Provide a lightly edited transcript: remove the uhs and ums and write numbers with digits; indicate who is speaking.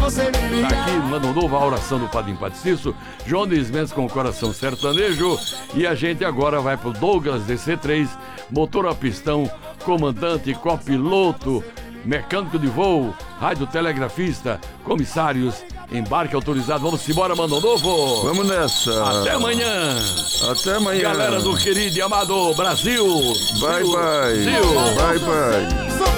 Speaker 1: Tá aqui, Mano Novo, a oração do Padre Patricício, João Mendes com o coração sertanejo. E a gente agora vai pro Douglas DC3, motor a pistão, comandante, copiloto, mecânico de voo, radiotelegrafista, comissários, embarque autorizado. Vamos embora, Mano Novo.
Speaker 2: Vamos nessa.
Speaker 1: Até amanhã.
Speaker 2: Até amanhã.
Speaker 1: Galera do querido e amado Brasil.
Speaker 2: Bye, bye.
Speaker 1: Brasil.
Speaker 2: Bye, bye.